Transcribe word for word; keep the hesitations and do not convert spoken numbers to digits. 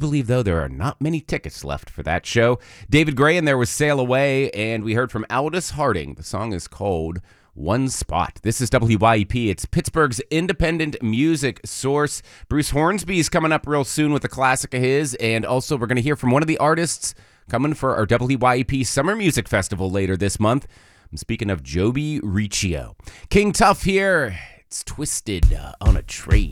believe, though, there are not many tickets left for that show. David Gray and there was Sail Away, and we heard from Aldous Harding. The song is called One Spot. This is W Y E P. It's Pittsburgh's independent music source. Bruce Hornsby is coming up real soon with a classic of his, and also we're going to hear from one of the artists coming for our W Y E P Summer Music Festival later this month. I'm speaking of Joby Riccio. King Tuff here. It's Twisted uh, on a Train.